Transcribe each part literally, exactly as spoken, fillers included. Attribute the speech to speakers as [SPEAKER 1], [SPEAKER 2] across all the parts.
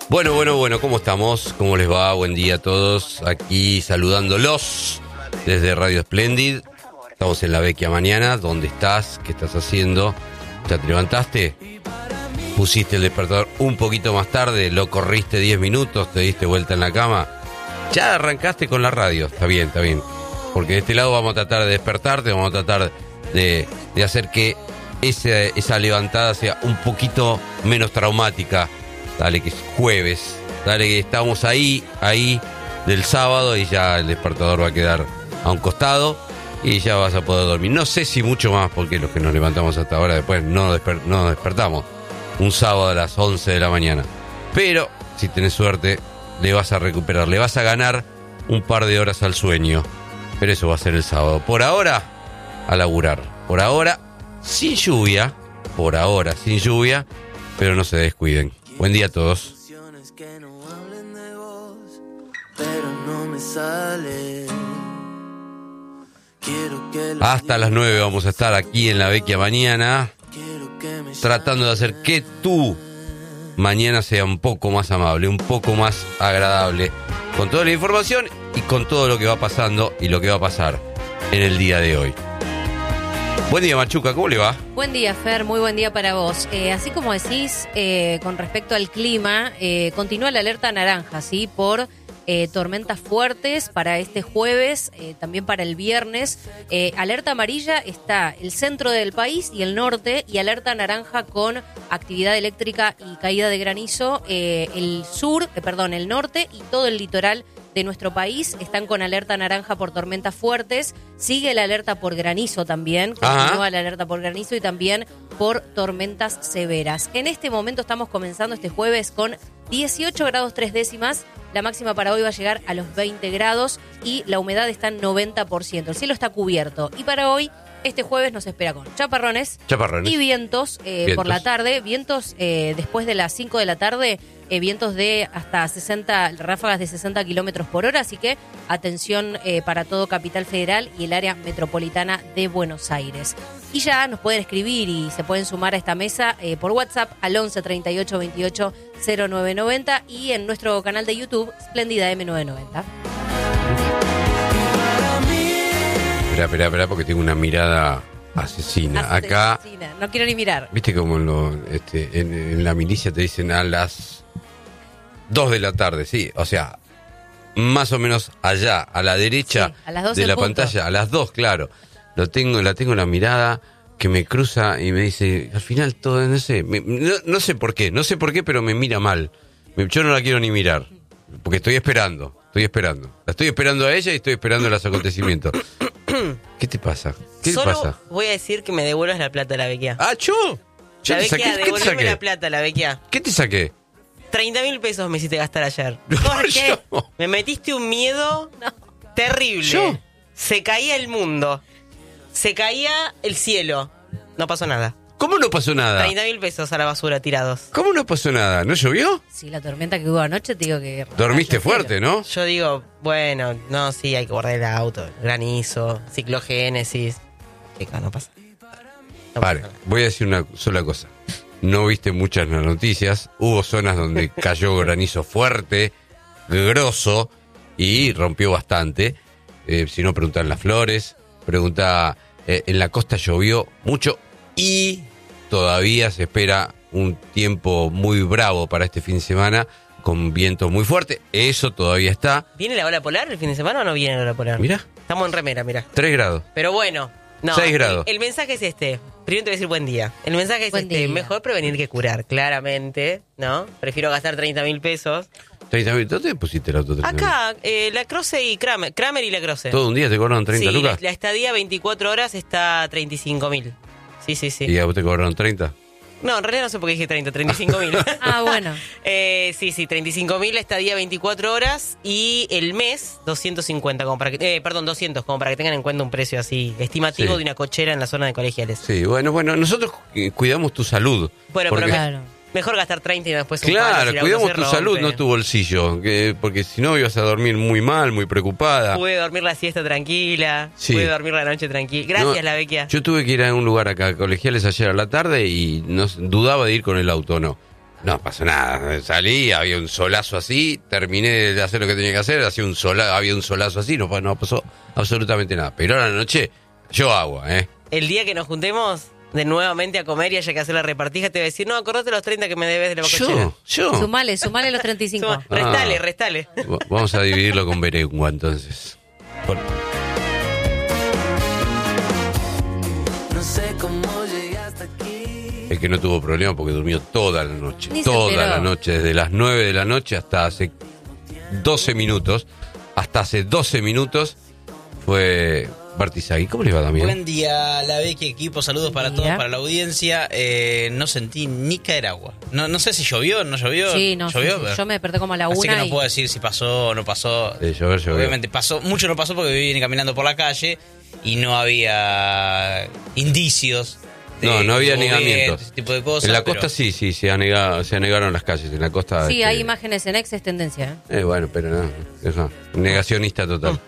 [SPEAKER 1] Bueno, bueno, bueno, ¿cómo estamos? ¿Cómo les va? Buen día a todos. Aquí saludándolos desde Radio Splendid. Estamos en la Vecchia Mañana. ¿Dónde estás? ¿Qué estás haciendo? ¿Ya te levantaste? ¿Pusiste el despertador un poquito más tarde? ¿Lo corriste diez minutos? ¿Te diste vuelta en la cama? Ya arrancaste con la radio. Está bien, está bien. Porque de este lado vamos a tratar de despertarte, vamos a tratar de, de hacer que ese, esa levantada sea un poquito menos traumática. Dale que es jueves, dale que estamos ahí, ahí del sábado y ya el despertador va a quedar a un costado y ya vas a poder dormir. No sé si mucho más porque los que nos levantamos hasta ahora después no, desper- no despertamos un sábado a las once de la mañana. Pero si tenés suerte le vas a recuperar, le vas a ganar un par de horas al sueño. Pero eso va a ser el sábado. Por ahora, a laburar. Por ahora, sin lluvia, por ahora sin lluvia, pero no se descuiden. Buen día a todos. Hasta las nueve vamos a estar aquí en la Vecchia Mañana, tratando de hacer que tu mañana sea un poco más amable, un poco más agradable, con toda la información y con todo lo que va pasando y lo que va a pasar en el día de hoy. Buen día, Machuca, ¿cómo le va?
[SPEAKER 2] Buen día, Fer, muy buen día para vos. Eh, así como decís, eh, con respecto al clima, eh, continúa la alerta naranja, ¿sí? Por eh, tormentas fuertes para este jueves, eh, también para el viernes. Eh, alerta amarilla está el centro del país y el norte, y alerta naranja con actividad eléctrica y caída de granizo, eh, el sur, eh, perdón, el norte y todo el litoral de nuestro país están con alerta naranja por tormentas fuertes. Sigue la alerta por granizo también, continúa la alerta por granizo y también por tormentas severas. En este momento estamos comenzando este jueves con dieciocho grados tres décimas. La máxima para hoy va a llegar a los veinte grados y la humedad está en noventa por ciento. El cielo está cubierto y para hoy, este jueves, nos espera con chaparrones,
[SPEAKER 1] chaparrones.
[SPEAKER 2] y vientos, eh, vientos por la tarde. Vientos eh, después de las cinco de la tarde. Eh, vientos de hasta sesenta, ráfagas de sesenta kilómetros por hora, así que atención eh, para todo Capital Federal y el área metropolitana de Buenos Aires. Y ya nos pueden escribir y se pueden sumar a esta mesa eh, por WhatsApp al once treinta y ocho veintiocho cero nueve noventa y en nuestro canal de YouTube, Splendida M novecientos noventa.
[SPEAKER 1] Espera, espera, espera, porque tengo una mirada asesina. Acá,
[SPEAKER 2] asesina. No quiero ni mirar.
[SPEAKER 1] viste como en, lo, este, en, en la milicia te dicen a las dos de la tarde, sí, o sea, más o menos allá, a la derecha
[SPEAKER 2] sí, a las dos
[SPEAKER 1] de la
[SPEAKER 2] punto.
[SPEAKER 1] pantalla, a las dos, claro. Lo tengo, la tengo en la mirada que me cruza y me dice, al final todo, no sé, me, no, no sé por qué, no sé por qué, pero me mira mal. Me, yo no la quiero ni mirar, porque estoy esperando, estoy esperando. La estoy esperando a ella y estoy esperando los acontecimientos. ¿Qué te pasa? ¿Qué
[SPEAKER 3] Solo
[SPEAKER 1] te pasa?
[SPEAKER 3] voy a decir que me devuelvas la plata a la Vecchia.
[SPEAKER 1] Ah, yo. yo
[SPEAKER 3] La
[SPEAKER 1] te saqué.
[SPEAKER 3] Vecchia,
[SPEAKER 1] ¿Qué te
[SPEAKER 3] devolverme
[SPEAKER 1] saqué?
[SPEAKER 3] la plata a la Vecchia.
[SPEAKER 1] ¿Qué te saqué?
[SPEAKER 3] treinta mil pesos me hiciste gastar ayer.
[SPEAKER 2] ¿Por qué?
[SPEAKER 1] Yo.
[SPEAKER 3] Me metiste un miedo terrible.
[SPEAKER 1] ¿Yo?
[SPEAKER 3] Se caía el mundo. Se caía el cielo. No pasó nada.
[SPEAKER 1] ¿Cómo no pasó nada?
[SPEAKER 3] treinta mil pesos a la basura tirados.
[SPEAKER 1] ¿Cómo no pasó nada? ¿No llovió?
[SPEAKER 2] Sí, la tormenta que hubo anoche, te digo que...
[SPEAKER 1] Dormiste fuerte, ¿no?
[SPEAKER 3] Yo digo, bueno, no, sí, hay que guardar el auto. Granizo, ciclogénesis. Chica, no pasa. No
[SPEAKER 1] Vale,
[SPEAKER 3] pasa nada.
[SPEAKER 1] voy a decir una sola cosa. No viste muchas en las noticias. Hubo zonas donde cayó granizo fuerte, grosso, y rompió bastante. Eh, si no, preguntá en Las Flores. Preguntá, eh, en la costa llovió mucho y todavía se espera un tiempo muy bravo para este fin de semana, con viento muy fuerte. Eso todavía está.
[SPEAKER 3] ¿Viene la ola polar el fin de semana o no viene la ola polar?
[SPEAKER 1] Mirá,
[SPEAKER 3] Estamos en remera, mirá.
[SPEAKER 1] tres grados.
[SPEAKER 3] Pero bueno, no.
[SPEAKER 1] seis grados.
[SPEAKER 3] El, el mensaje es este. Primero te voy a decir buen día. El mensaje es
[SPEAKER 2] Buen
[SPEAKER 3] este.
[SPEAKER 2] día.
[SPEAKER 3] Mejor prevenir que curar, claramente, ¿no? Prefiero gastar treinta mil pesos.
[SPEAKER 1] treinta mil. ¿Dónde pusiste el auto? treinta mil?
[SPEAKER 3] Acá, eh, La Croce y Kramer. Kramer y La Croce.
[SPEAKER 1] ¿Todo un día te cobraron treinta
[SPEAKER 3] sí,
[SPEAKER 1] lucas?
[SPEAKER 3] La, la estadía veinticuatro horas está a treinta y cinco mil. Sí, sí, sí.
[SPEAKER 1] ¿Y a vos te cobraron treinta?
[SPEAKER 3] No, en realidad no sé por qué dije treinta, treinta y cinco mil.
[SPEAKER 2] Ah, bueno.
[SPEAKER 3] Eh, sí, sí, treinta y cinco mil la estadía veinticuatro horas y el mes doscientos cincuenta, como para que, eh, perdón, doscientos, como para que tengan en cuenta un precio así estimativo
[SPEAKER 1] Sí.
[SPEAKER 3] de una cochera en la zona de colegiales.
[SPEAKER 1] Sí, bueno, bueno, nosotros eh, cuidamos tu salud.
[SPEAKER 3] Bueno,
[SPEAKER 1] porque-
[SPEAKER 3] pero me-
[SPEAKER 2] Claro.
[SPEAKER 3] mejor gastar treinta y después un palo
[SPEAKER 1] Claro,
[SPEAKER 3] si el auto
[SPEAKER 1] cuidamos
[SPEAKER 3] se
[SPEAKER 1] tu
[SPEAKER 3] rompe.
[SPEAKER 1] salud, no tu bolsillo, que, porque si no ibas a dormir muy mal, muy preocupada.
[SPEAKER 3] Pude dormir la siesta tranquila,
[SPEAKER 1] Sí.
[SPEAKER 3] pude dormir la noche tranquila. Gracias,
[SPEAKER 1] No,
[SPEAKER 3] la Vecchia.
[SPEAKER 1] Yo tuve que ir a un lugar acá, colegiales, ayer a la tarde y no, dudaba de ir con el auto o no. No pasó nada. Salí, había un solazo así, terminé de hacer lo que tenía que hacer, hacía un sola, había un solazo así, no, no pasó absolutamente nada. Pero ahora a la noche, yo agua, ¿eh?
[SPEAKER 3] El día que nos juntemos de nuevamente a comer y haya que hacer la repartija, te voy a decir, no, acordate los treinta que me debes de la bocochera.
[SPEAKER 1] Yo, yo.
[SPEAKER 2] Sumale, sumale los treinta y cinco.
[SPEAKER 3] Suma- Restale,
[SPEAKER 1] Ah.
[SPEAKER 3] restale.
[SPEAKER 1] Va- Vamos a dividirlo con Berengua, entonces. Por-
[SPEAKER 4] No sé cómo llegaste aquí.
[SPEAKER 1] El que no tuvo problema porque durmió toda la noche.
[SPEAKER 2] Ni se
[SPEAKER 1] Toda
[SPEAKER 2] enteró.
[SPEAKER 1] la noche, desde las nueve de la noche hasta hace doce minutos. Hasta hace doce minutos fue Bartizagui. ¿Cómo le va, Damián?
[SPEAKER 5] Buen día, la Becky, equipo, saludos para
[SPEAKER 2] Buen
[SPEAKER 5] todos,
[SPEAKER 2] día.
[SPEAKER 5] para la audiencia. Eh, no sentí ni caer agua. No, no sé si llovió o no llovió.
[SPEAKER 2] Sí, no,
[SPEAKER 5] ¿Llovió?
[SPEAKER 2] sí, sí. Yo me desperté como a la
[SPEAKER 5] Así
[SPEAKER 2] una
[SPEAKER 5] que no
[SPEAKER 2] y-
[SPEAKER 5] puedo decir si pasó o no pasó.
[SPEAKER 1] De llover, llovió.
[SPEAKER 5] Obviamente pasó, mucho no pasó porque vine caminando por la calle y no había indicios. de
[SPEAKER 1] No, no había
[SPEAKER 5] que hubo
[SPEAKER 1] negamientos.
[SPEAKER 5] viento, ese tipo de cosas.
[SPEAKER 1] En la
[SPEAKER 5] pero-
[SPEAKER 1] costa sí, sí, se, anega, se anegaron las calles. En la costa.
[SPEAKER 2] Sí,
[SPEAKER 1] este,
[SPEAKER 2] hay imágenes en ex, es tendencia. ¿eh?
[SPEAKER 1] Eh, bueno, pero no, eso, negacionista total.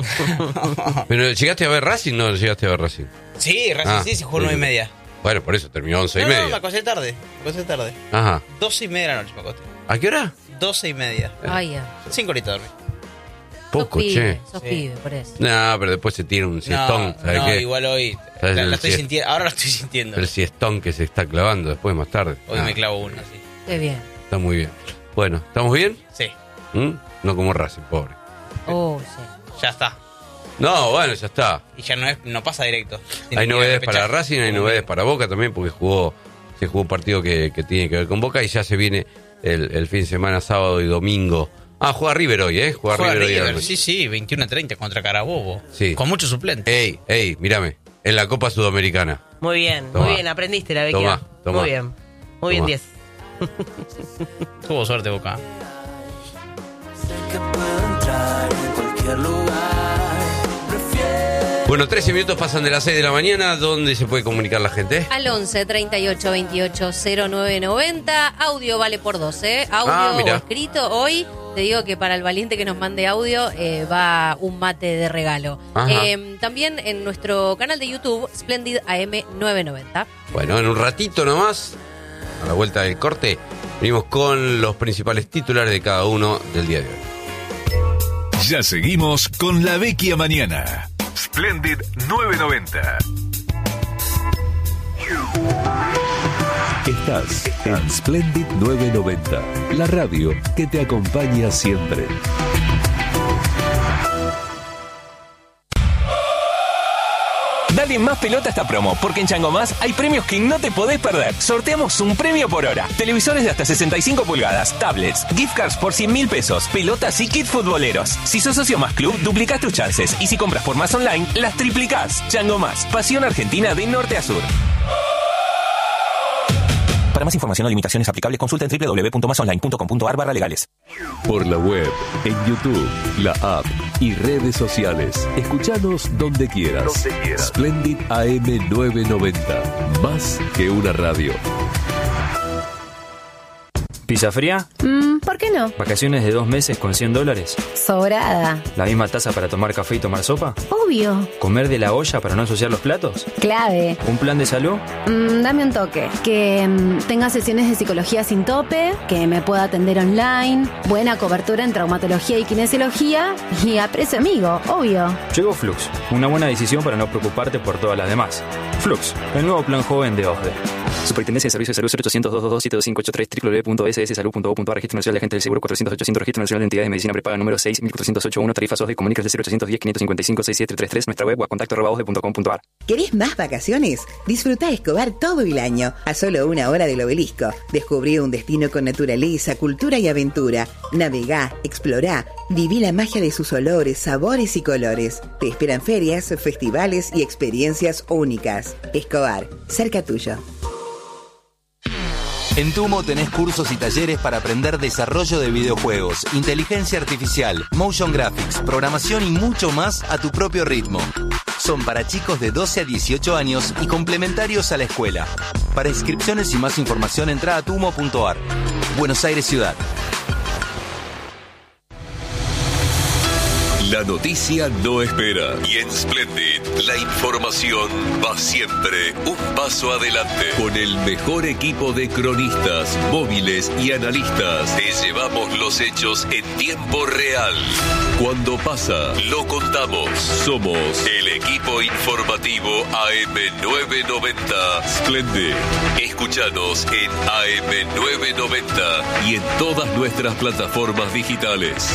[SPEAKER 1] Pero ¿llegaste a ver Racing? No, llegaste a ver Racing.
[SPEAKER 5] Sí, Racing
[SPEAKER 1] Ah,
[SPEAKER 5] sí, se jugó
[SPEAKER 1] sí.
[SPEAKER 5] nueve y media.
[SPEAKER 1] Bueno, por eso terminó once y
[SPEAKER 5] No, no, me
[SPEAKER 1] media.
[SPEAKER 5] acosté tarde. Me acosté tarde.
[SPEAKER 1] Ajá.
[SPEAKER 5] Doce y media de la noche me acosté.
[SPEAKER 1] ¿A qué hora?
[SPEAKER 5] Doce y media.
[SPEAKER 2] Ay, ya.
[SPEAKER 5] Cinco horitas dormí.
[SPEAKER 1] Poco,
[SPEAKER 2] sos pibe,
[SPEAKER 1] che.
[SPEAKER 2] sos
[SPEAKER 5] Sí.
[SPEAKER 2] pibe, por eso.
[SPEAKER 1] No, pero después se tira un siestón,
[SPEAKER 5] No,
[SPEAKER 1] ¿sabes
[SPEAKER 5] no,
[SPEAKER 1] qué?
[SPEAKER 5] igual hoy
[SPEAKER 1] ¿Sabes
[SPEAKER 5] la,
[SPEAKER 1] el
[SPEAKER 5] la estoy
[SPEAKER 1] siest-
[SPEAKER 5] sintiendo, ahora la estoy sintiendo.
[SPEAKER 1] El siestón que se está clavando después, más tarde.
[SPEAKER 5] Hoy
[SPEAKER 1] Ah,
[SPEAKER 5] me clavo una, sí.
[SPEAKER 2] Qué bien.
[SPEAKER 1] Está muy bien. Bueno, ¿estamos bien?
[SPEAKER 5] Sí,
[SPEAKER 1] ¿Mm? No como Racing, pobre.
[SPEAKER 2] Oh, sí.
[SPEAKER 5] ya está.
[SPEAKER 1] No, bueno, ya está.
[SPEAKER 5] Y ya no es, no pasa directo. Tiene
[SPEAKER 1] Hay
[SPEAKER 5] que ir a
[SPEAKER 1] novedades
[SPEAKER 5] repechaje.
[SPEAKER 1] para Racing, hay novedades para Boca también, porque jugó se jugó un partido que, que tiene que ver con Boca y ya se viene el, el fin de semana, sábado y domingo. Ah, juega River hoy, ¿eh? Juega,
[SPEAKER 5] Juega
[SPEAKER 1] River, hoy a la
[SPEAKER 5] River,
[SPEAKER 1] noche.
[SPEAKER 5] sí, sí, veintiuno a treinta contra Carabobo.
[SPEAKER 1] Sí.
[SPEAKER 5] Con muchos suplentes.
[SPEAKER 1] Ey, ey, mírame. En la Copa Sudamericana.
[SPEAKER 3] Muy bien,
[SPEAKER 1] Toma.
[SPEAKER 3] muy bien, aprendiste la Becky.
[SPEAKER 1] Toma, toma.
[SPEAKER 3] Muy bien. Muy bien,
[SPEAKER 1] Toma.
[SPEAKER 3] diez.
[SPEAKER 5] Tuvo suerte Boca.
[SPEAKER 4] Sé que puedo entrar en cualquier lugar. Prefiero.
[SPEAKER 1] Bueno, trece minutos pasan de las seis de la mañana. ¿Dónde se puede comunicar la gente?
[SPEAKER 2] Al once, treinta y ocho, veintiocho, cero nueve noventa. Audio vale por doce. Audio
[SPEAKER 1] Ah,
[SPEAKER 2] o
[SPEAKER 1] mira.
[SPEAKER 2] escrito. Hoy te digo que para el valiente que nos mande audio eh, va un mate de regalo.
[SPEAKER 1] Ajá.
[SPEAKER 2] Eh, también en nuestro canal de YouTube, Splendid A M novecientos noventa.
[SPEAKER 1] Bueno, en un ratito nomás, a la vuelta del corte, venimos con los principales titulares de cada uno del día de hoy.
[SPEAKER 6] Ya seguimos con la Vecchia Mañana. Splendid novecientos noventa.
[SPEAKER 7] Estás en Splendid novecientos noventa, la radio que te acompaña siempre.
[SPEAKER 8] Dale más pelota a esta promo, porque en Chango Más hay premios que no te podés perder. Sorteamos un premio por hora. Televisores de hasta sesenta y cinco pulgadas, tablets, gift cards por cien mil pesos, pelotas y kits futboleros. Si sos socio Más Club, duplicás tus chances. Y si compras por Más Online, las triplicás. Chango Más, pasión argentina de norte a sur. Para más información o limitaciones aplicables, consulta en doble u doble u doble u punto más online punto com punto a r barra legales.
[SPEAKER 7] Por la web, en YouTube, la app y redes sociales. Escuchanos donde quieras.
[SPEAKER 6] Donde quieras.
[SPEAKER 7] Splendid A M novecientos noventa. Más que una radio.
[SPEAKER 9] ¿Pizza fría?
[SPEAKER 10] Mm, ¿por qué no?
[SPEAKER 9] ¿Vacaciones de dos meses con cien dólares?
[SPEAKER 10] Sobrada.
[SPEAKER 9] ¿La misma taza para tomar café y tomar sopa?
[SPEAKER 10] Obvio.
[SPEAKER 9] ¿Comer de la olla para no ensuciar los platos?
[SPEAKER 10] Clave.
[SPEAKER 9] ¿Un plan de salud?
[SPEAKER 10] Mm, dame un toque. Que mm, tenga sesiones de psicología sin tope, que me pueda atender online, buena cobertura en traumatología y kinesiología y a precio amigo, obvio.
[SPEAKER 9] Llegó Flux, una buena decisión para no preocuparte por todas las demás. Flux, el nuevo plan joven de O S D E. Superintendencia de Servicios de Salud cero ochocientos, doscientos veintidós, siete dos cinco ocho tres, doble u doble u doble u punto s s salud punto gov punto a r. Registro Nacional de Agentes del Seguro cuatrocientos ochocientos. Registro Nacional de Entidades de Medicina Prepaga número seis mil cuatrocientos ochenta y uno. Tarifas O S D E. Comunícase cero ochocientos diez, quinientos cincuenta y cinco, sesenta y siete treinta y tres. Nuestra web o a contacto arroba o s d e punto com punto a r.
[SPEAKER 11] ¿Querés más vacaciones? Disfruta Escobar todo el año, a solo una hora del obelisco. Descubrí un destino con naturaleza, cultura y aventura. Navegá, explorá, viví la magia de sus olores, sabores y colores. Te esperan ferias, festivales y experiencias únicas. Escobar, cerca tuyo.
[SPEAKER 12] En Tumo tenés cursos y talleres para aprender desarrollo de videojuegos, inteligencia artificial, motion graphics, programación y mucho más a tu propio ritmo. Son para chicos de doce a dieciocho años y complementarios a la escuela. Para inscripciones y más información entra a tumo punto a r. Buenos Aires Ciudad.
[SPEAKER 7] La noticia no espera. Y en Splendid, la información va siempre un paso adelante. Con el mejor equipo de cronistas, móviles y analistas, te llevamos los hechos en tiempo real. Cuando pasa, lo contamos. Somos el equipo informativo A M novecientos noventa Splendid. Escúchanos en A M novecientos noventa y en todas nuestras plataformas digitales.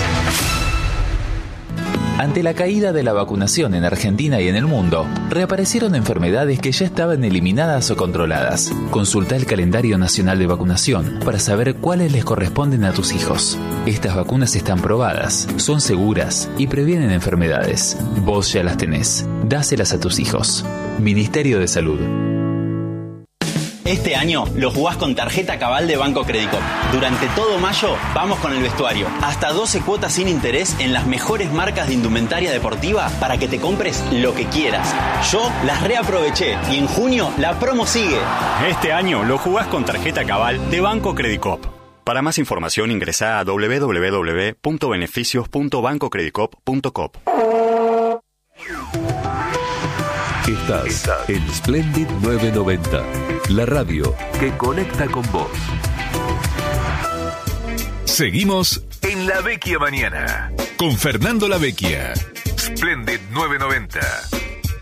[SPEAKER 13] Ante la caída de la vacunación en Argentina y en el mundo, reaparecieron enfermedades que ya estaban eliminadas o controladas. Consulta el calendario nacional de vacunación para saber cuáles les corresponden a tus hijos. Estas vacunas están probadas, son seguras y previenen enfermedades. Vos ya las tenés. Dáselas a tus hijos. Ministerio de Salud.
[SPEAKER 14] Este año lo jugás con tarjeta Cabal de Banco Credicop. Durante todo mayo vamos con el vestuario. Hasta doce cuotas sin interés en las mejores marcas de indumentaria deportiva para que te compres lo que quieras. Yo las reaproveché y en junio la promo sigue.
[SPEAKER 15] Este año lo jugás con tarjeta Cabal de Banco Credicop. Para más información ingresá a doble u doble u doble u punto beneficios punto banco credicop punto com.
[SPEAKER 7] Estás, Estás en Splendid novecientos noventa, la radio que conecta con vos.
[SPEAKER 6] Seguimos en La Vecchia Mañana con Fernando La Vecchia. Splendid novecientos noventa.